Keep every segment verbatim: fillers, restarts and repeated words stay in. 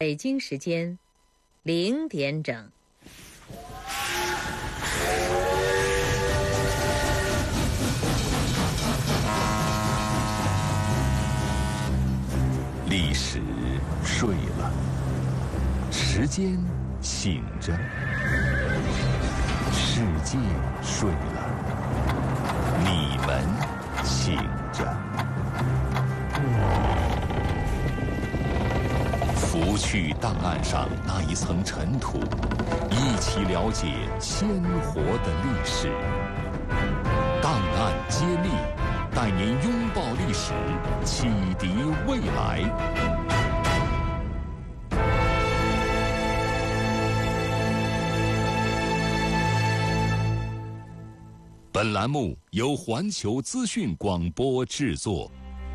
北京时间零点整。 历史睡了，时间醒着，世界睡了，你们醒着。拂去档案上那一层尘土，一起了解鲜活的历史。档案揭秘，带您拥抱历史，启迪未来。本栏目由环球资讯广播制作。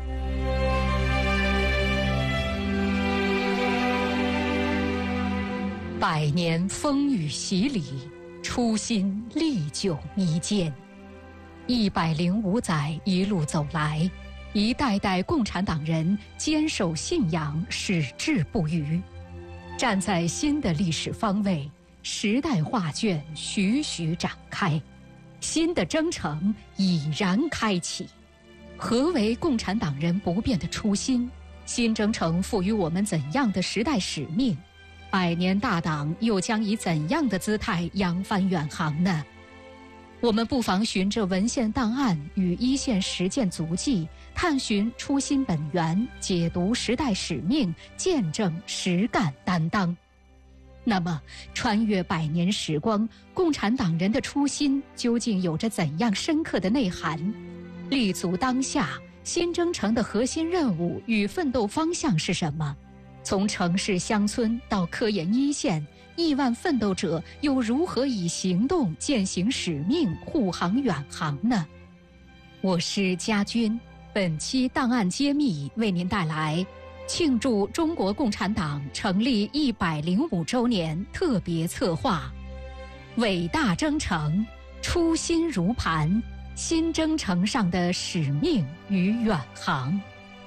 百年风雨洗礼，初心历久弥坚。一百零五载一路走来，一代代共产党人坚守信仰，矢志不渝。站在新的历史方位，时代画卷徐徐展开，新的征程已然开启。何为共产党人不变的初心？新征程赋予我们怎样的时代使命？百年大党又将以怎样的姿态扬帆远航呢？我们不妨循着文献档案与一线实践足迹，探寻初心本源，解读时代使命，见证实干担当。那么，穿越百年时光，共产党人的初心究竟有着怎样深刻的内涵？立足当下，新征程的核心任务与奋斗方向是什么？从城市乡村到科研一线，亿万奋斗者又如何以行动践行使命，护航远航呢？我是家军，本期档案揭秘为您带来庆祝中国共产党成立一百零五周年特别策划《伟大征程，初心如磐》，新征程上的使命与远航。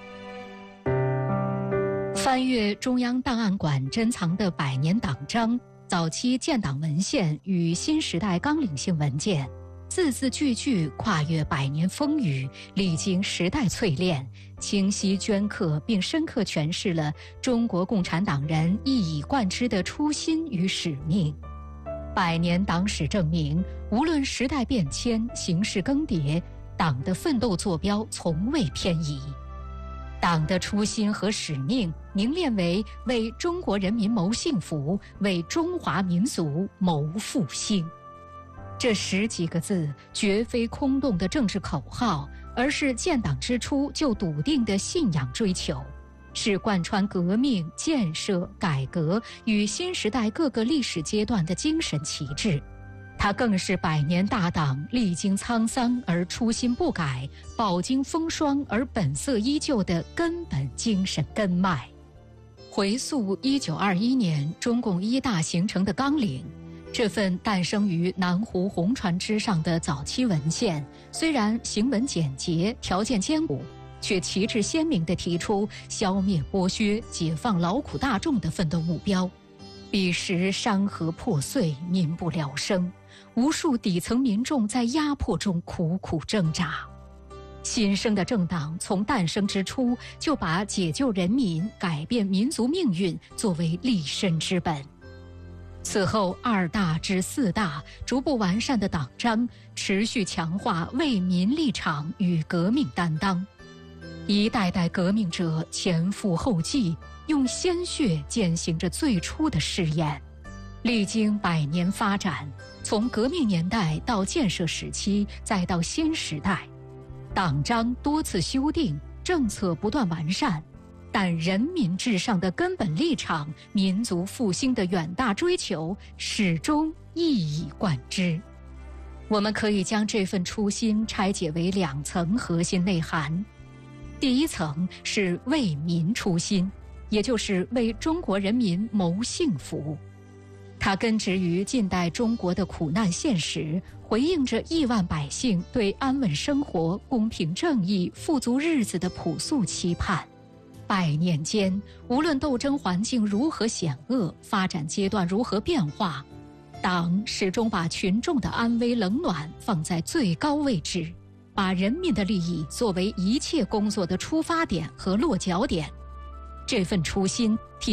翻阅中央档案馆珍藏的百年党章、早期建党文献与新时代纲领性文件，字字句句跨越百年风雨，历经时代淬炼，清晰镌刻并深刻诠释了中国共产党人一以贯之的初心与使命。百年党史证明，无论时代变迁、形势更迭，党的奋斗坐标从未偏移。党的初心和使命凝练为为中国人民谋幸福，为中华民族谋复兴。这十几个字绝非空洞的政治口号，而是建党之初就笃定的信仰追求，是贯穿革命、建设、改革与新时代各个历史阶段的精神旗帜。它更是百年大党历经沧桑而初心不改，饱经风霜而本色依旧的根本精神根脉。回溯一九二一年中共一大形成的纲领，这份诞生于南湖红船之上的早期文献，虽然行文简洁，条件艰苦，却旗帜鲜明地提出消灭剥削、解放劳苦大众的奋斗目标。彼时山河破碎，民不聊生，无数底层民众在压迫中苦苦挣扎。新生的政党从诞生之初就把解救人民、改变民族命运作为立身之本。此后二大至四大逐步完善的党章，持续强化为民立场与革命担当。一代代革命者前赴后继，用鲜血践行着最初的誓言。历经百年发展，从革命年代到建设时期，再到新时代，党章多次修订，政策不断完善，但人民至上的根本立场、民族复兴的远大追求始终一以贯之。我们可以将这份初心拆解为两层核心内涵。第一层是为民初心，也就是为中国人民谋幸福。它根植于近代中国的苦难现实，回应着亿万百姓对安稳生活、公平正义、富足日子的朴素期盼。 百年间，无论斗争环境如何险恶，发展阶段如何变化，党始终把群众的安危冷暖放在最高位置，把人民的利益作为一切工作的出发点和落脚点。这份初心体